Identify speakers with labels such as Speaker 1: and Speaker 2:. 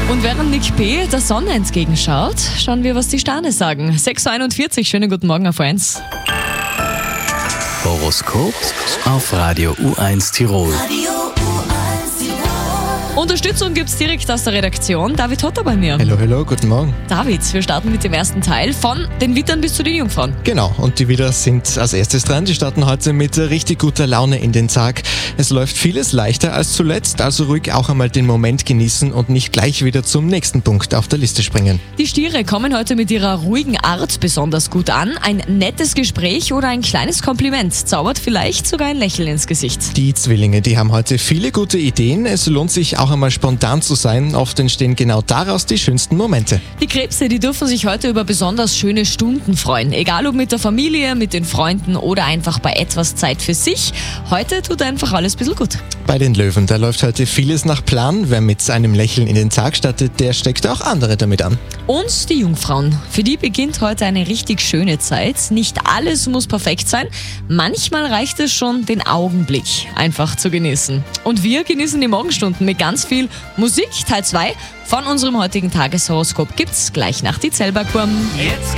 Speaker 1: Und während Nick P. der Sonne entgegenschaut, schauen wir, was die Sterne sagen. 6.41 Uhr, schönen guten Morgen auf 1.
Speaker 2: Horoskop auf Radio U1 Tirol.
Speaker 1: Unterstützung gibt's direkt aus der Redaktion. David Hotter bei mir.
Speaker 3: Hallo, guten Morgen.
Speaker 1: David, wir starten mit dem ersten Teil von den Wittern bis zu den Jungfrauen.
Speaker 3: Genau, und die Widder sind als erstes dran. Die starten heute mit richtig guter Laune in den Tag. Es läuft vieles leichter als zuletzt, also ruhig auch einmal den Moment genießen und nicht gleich wieder zum nächsten Punkt auf der Liste springen.
Speaker 1: Die Stiere kommen heute mit ihrer ruhigen Art besonders gut an. Ein nettes Gespräch oder ein kleines Kompliment zaubert vielleicht sogar ein Lächeln ins Gesicht.
Speaker 3: Die Zwillinge, die haben heute viele gute Ideen. Es lohnt sich auch einmal spontan zu sein. Oft entstehen genau daraus die schönsten Momente.
Speaker 1: Die Krebse, die dürfen sich heute über besonders schöne Stunden freuen. Egal ob mit der Familie, mit den Freunden oder einfach bei etwas Zeit für sich. Heute tut einfach alles ein bisschen gut.
Speaker 3: Bei den Löwen, da läuft heute vieles nach Plan. Wer mit einem Lächeln in den Tag startet, der steckt auch andere damit an.
Speaker 1: Und die Jungfrauen. Für die beginnt heute eine richtig schöne Zeit. Nicht alles muss perfekt sein. Manchmal reicht es schon, den Augenblick einfach zu genießen. Und wir genießen die Morgenstunden mit ganz viel Musik. Teil 2 von unserem heutigen Tageshoroskop gibt's gleich nach die Zellbergwurm.
Speaker 2: Jetzt